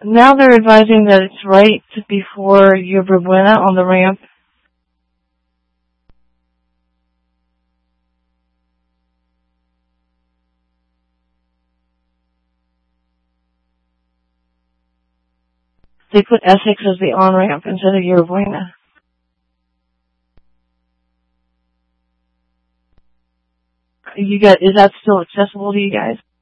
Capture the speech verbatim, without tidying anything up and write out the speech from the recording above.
now they're advising that it's right before Yerba Buena on the ramp. They put Essex as the on-ramp instead of Yerba Buena. You got, is that still accessible to you guys?